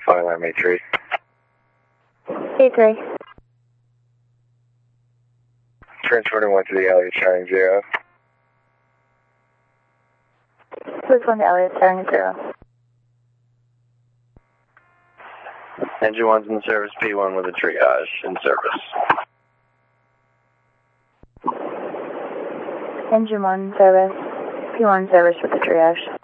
Fireline Matrix. A3. Transporting 1 to the Elliott, Shining 0. Please 1 to Elliott, Shining 0. Engine 1's in service, P1 with a triage in service. Engine 1 service, P1 service with the triage.